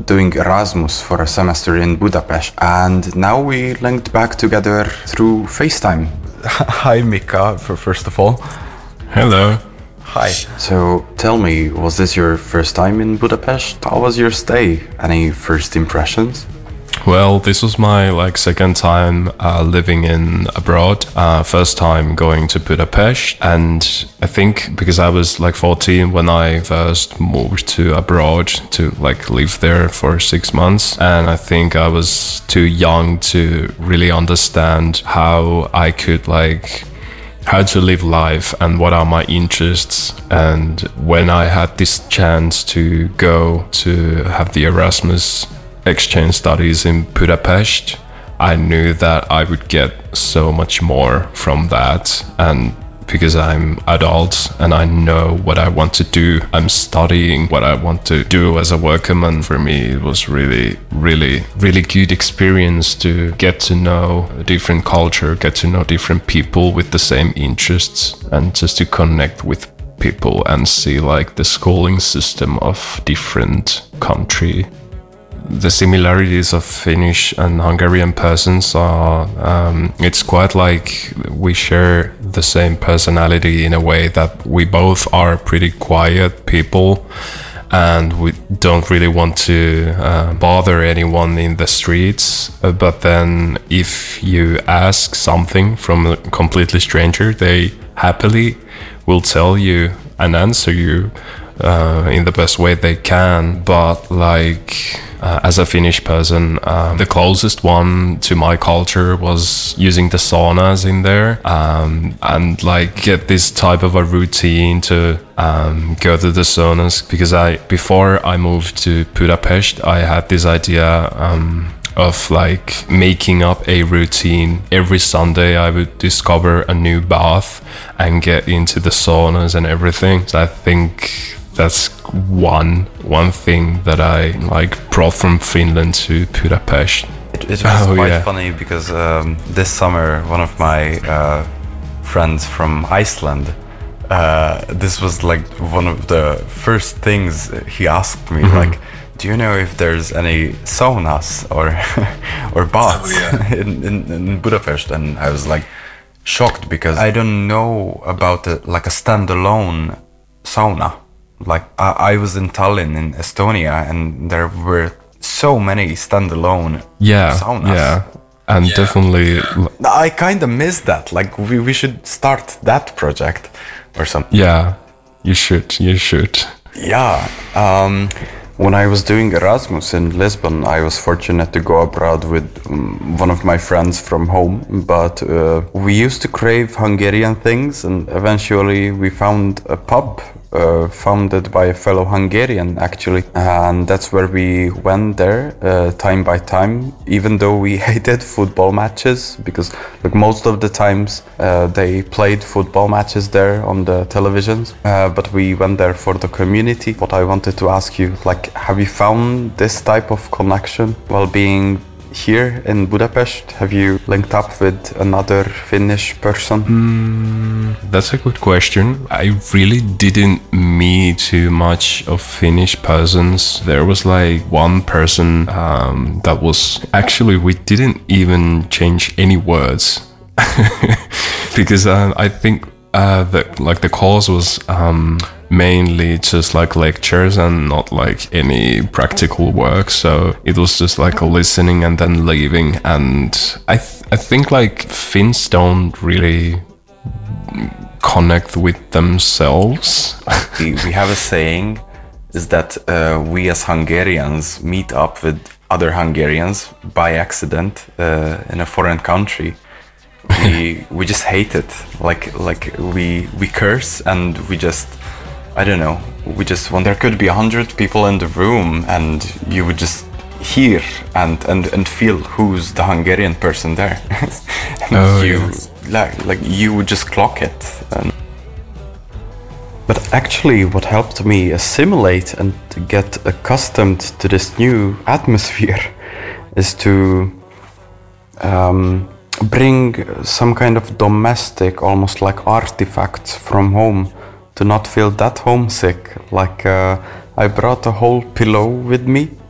doing Erasmus for a semester in Budapest, and now we linked back together through FaceTime. Hi, Mika, first of all. Hello. Hi. So tell me, was this your first time in Budapest? How was your stay? Any first impressions? Well, this was my second time living in abroad. First time going to Budapest, and I think because I was 14 when I first moved to abroad to live there for 6 months, and I think I was too young to really understand how I could how to live life and what are my interests. And when I had this chance to go to have the Erasmus exchange studies in Budapest, I knew that I would get so much more from that. And because I'm adult and I know what I want to do, I'm studying what I want to do as a workman. For me, it was really good experience to get to know a different culture, get to know different people with the same interests, and just to connect with people and see the schooling system of different country. The similarities of Finnish and Hungarian persons are, it's quite like we share the same personality in a way that we both are pretty quiet people, and we don't really want to bother anyone in the streets. But then if you ask something from a completely stranger, they happily will tell you and answer you in the best way they can. But as a Finnish person, the closest one to my culture was using the saunas in there, and get this type of a routine to go to the saunas, because before I moved to Budapest, I had this idea of making up a routine. Every Sunday I would discover a new bath and get into the saunas and everything. So I think that's one thing that I brought from Finland to Budapest. It was quite funny because this summer one of my friends from Iceland, this was one of the first things he asked me, do you know if there's any saunas or baths in Budapest? And I was shocked because I don't know about a standalone sauna. I was in Tallinn in Estonia, and there were so many standalone saunas. Yeah, and definitely. I kind of miss that. We should start that project or something. Yeah, you should. Yeah. When I was doing Erasmus in Lisbon, I was fortunate to go abroad with one of my friends from home, but we used to crave Hungarian things, and eventually we found a pub founded by a fellow Hungarian, actually, and that's where we went there time by time, even though we hated football matches, because most of the times they played football matches there on the televisions, but we went there for the community. What I wanted to ask you, have you found this type of connection while being here in Budapest? Have you linked up with another Finnish person? That's a good question. I really didn't meet too much of Finnish persons. There was one person that was actually, we didn't even change any words because I think the course was mainly just like lectures and not any practical work, so it was just listening and then leaving. And I think Finns don't really connect with themselves. We have a saying is that we as Hungarians meet up with other Hungarians by accident in a foreign country. We just hate it. We curse, and we just, I don't know, we just, when there could be 100 people in the room and you would just hear and feel who's the Hungarian person there. You would just clock it. But actually what helped me assimilate and to get accustomed to this new atmosphere is to bring some kind of domestic, almost like artifacts from home, to not feel that homesick. I brought a whole pillow with me